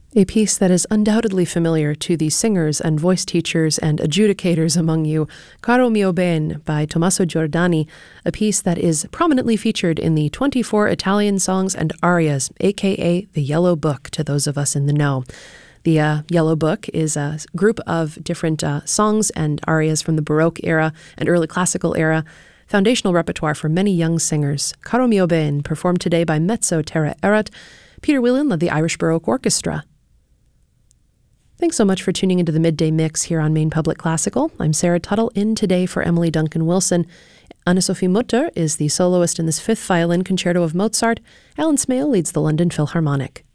A piece that is undoubtedly familiar to the singers and voice teachers and adjudicators among you, Caro mio ben by Tommaso Giordani, a piece that is prominently featured in the 24 Italian songs and arias, aka the Yellow Book to those of us in the know. The Yellow Book is a group of different songs and arias from the Baroque era and early classical era, foundational repertoire for many young singers. Caro mio ben, performed today by Mezzo Terra Erat. Peter Whelan led the Irish Baroque Orchestra. Thanks so much for tuning into the Midday Mix here on Maine Public Classical. I'm Sarah Tuttle, in today for Emily Duncan Wilson. Anna-Sophie Mutter is the soloist in this fifth violin concerto of Mozart. Alan Smale leads the London Philharmonic.